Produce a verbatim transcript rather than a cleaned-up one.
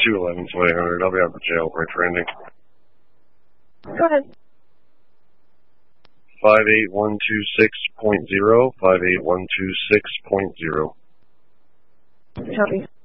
two eleven to eight hundred. I'll be out of the jailbreak for ending. Go ahead. five eight one two six point zero, five eight one two six point zero. Copy.